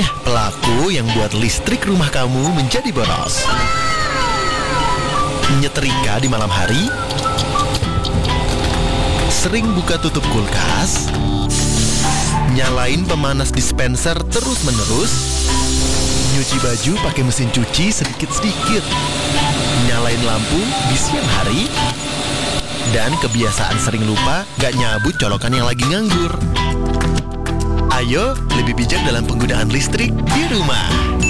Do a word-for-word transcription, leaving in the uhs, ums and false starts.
pelaku yang buat listrik rumah kamu menjadi boros. Nyetrika di malam hari, sering buka tutup kulkas, nyalain pemanas dispenser terus-menerus, nyuci baju pakai mesin cuci sedikit-sedikit, nyalain lampu di siang hari, dan kebiasaan sering lupa gak nyabut colokan yang lagi nganggur. Ayo lebih bijak dalam penggunaan listrik di rumah.